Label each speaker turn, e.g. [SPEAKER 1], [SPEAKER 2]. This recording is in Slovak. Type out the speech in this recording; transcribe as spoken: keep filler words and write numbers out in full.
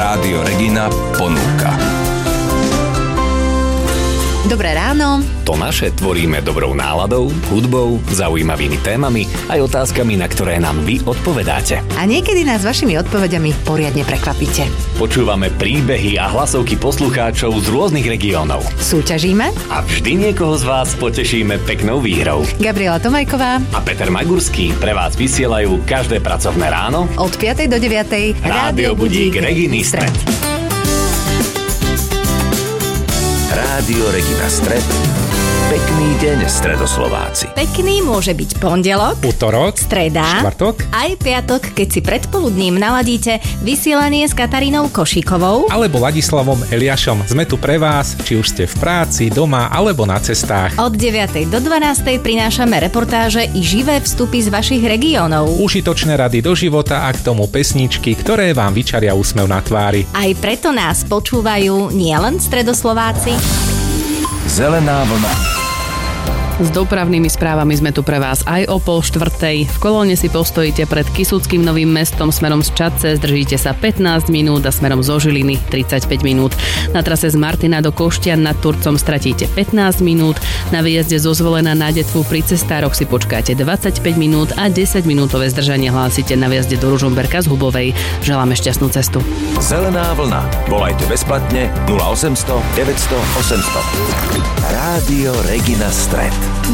[SPEAKER 1] Rádio Regina ponúka.
[SPEAKER 2] Dobré ráno.
[SPEAKER 3] To naše tvoríme dobrou náladou, hudbou, zaujímavými témami aj otázkami, na ktoré nám vy odpovedáte.
[SPEAKER 2] A niekedy nás vašimi odpovediami poriadne prekvapíte.
[SPEAKER 3] Počúvame príbehy a hlasovky poslucháčov z rôznych regiónov.
[SPEAKER 2] Súťažíme
[SPEAKER 3] A vždy niekoho z vás potešíme peknou výhrou.
[SPEAKER 2] Gabriela Tomajková
[SPEAKER 3] A Peter Magurský pre vás vysielajú každé pracovné ráno
[SPEAKER 2] od piatej do deviatej
[SPEAKER 3] Rádio Budík Reginy Stred.
[SPEAKER 1] Rádio Regina Stred. Pekný deň, Stredoslováci.
[SPEAKER 4] Pekný môže byť pondelok,
[SPEAKER 5] Utorok,
[SPEAKER 4] streda,
[SPEAKER 5] štvrtok,
[SPEAKER 4] aj piatok, keď si predpoludním naladíte vysielanie s Katarínou Košíkovou
[SPEAKER 5] alebo Ladislavom Eliášom. Sme tu pre vás, či už ste v práci, doma alebo na cestách.
[SPEAKER 4] Od deviatej do dvanástej prinášame reportáže i živé vstupy z vašich regiónov.
[SPEAKER 5] Užitočné rady do života a k tomu pesničky, ktoré vám vyčaria úsmev na tvári.
[SPEAKER 4] Aj preto nás počúvajú nielen Stredoslováci.
[SPEAKER 1] Zelená vlna.
[SPEAKER 6] S dopravnými správami sme tu pre vás aj o pol štvrtej. V kolóne si postojíte pred Kysuckým Novým Mestom smerom z Čadce, zdržíte sa pätnásť minút a smerom zo Žiliny tridsaťpäť minút. Na trase z Martina do Koštian nad Turcom stratíte pätnásť minút, na výjazde zo Zvolena na Detvu pri cestároch si počkáte dvadsaťpäť minút a desaťminútové zdržanie hlásite na výjazde do Ružomberka z Hubovej. Želáme šťastnú cestu.
[SPEAKER 1] Zelená vlna. Volajte bezplatne nula osemsto deväťsto osemsto. Rádio Regina Stred.